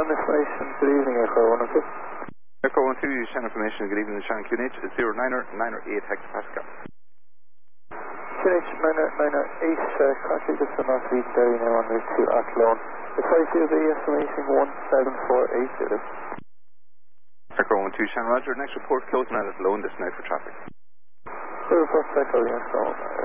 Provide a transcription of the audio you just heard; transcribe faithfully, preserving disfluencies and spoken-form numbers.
Shannon information, good evening, Echo one oh two. Echo one two, Shannon information, good evening, Shannon Q N H, zero nine nine eight hectopascal. Q N H nine eight, uh, currently just on North Eden Derry now on route to Athlone. The flight will be estimating one seven four eight zero. Echo one two, Shannon Roger, next report closing at Athlone, this night for traffic. Good report, Echo, yes, so,